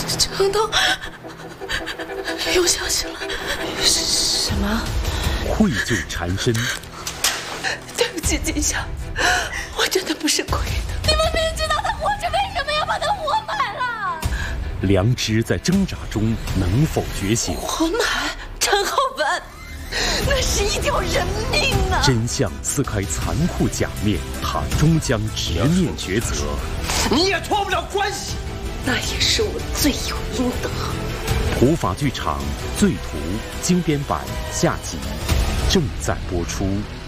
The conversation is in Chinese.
程东又消息了。什么？ 愧疚缠身。 对不起，金香，我真的不是故意的。你们明知道他活着，为什么要把他活埋了？ 良知在挣扎中能否觉醒？ 活埋陈浩文，那是一条人命啊！ 真相撕开残酷假面，他终将直面抉择。 你也脱不了关系， 那也是我罪有应得。 普法剧场《罪徒》精编版下集正在播出。